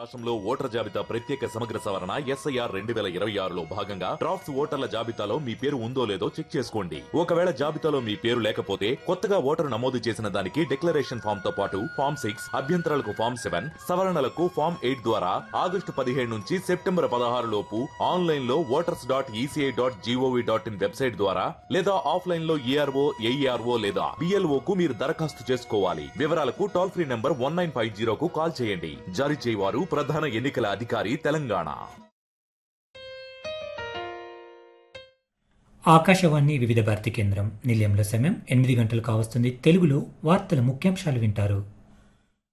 రాష్ట్రంలో ఓటర్ జాబితా ప్రత్యేక సమగ్ర సవరణ ఎస్ఐఆర్ 2026లో భాగంగా డ్రాఫ్ట్స్ ఓటర్ల జాబితాలో మీ పేరు ఉందో లేదో చెక్ చేసుకోండి. ఒకవేళ జాబితాలో మీ పేరు లేకపోతే కొత్తగా ఓటరు నమోదు చేసిన దానికి డిక్లరేషన్ ఫామ్ తో పాటు ఫామ్ 6, అభ్యంతరాలకు ఫామ్ 7, సవరణలకు ఫామ్ 8 ద్వారా ఆగస్టు 17 నుంచి సెప్టెంబర్ 16 లోపు ఆన్లైన్ లో voters.eci.gov.in వెబ్సైట్ ద్వారా లేదా ఆఫ్లైన్ లో ఏఆర్ఓ, ఏఈఆర్ఓ లేదా బిఎల్ఓ కు మీరు దరఖాస్తు చేసుకోవాలి. వివరాలకు టోల్ ఫ్రీ నంబర్ 1950 కు కాల్ చేయండి. జారీ చేయవారు ప్రధాన ఎన్నికల అధికారి తెలంగాణ. ఆకాశవాణి వివిధ భారతి కేంద్రం నిలయంలో సమయం 8 గంటలు కావస్తుంది. తెలుగులో వార్తల ముఖ్యాంశాలు వింటారు.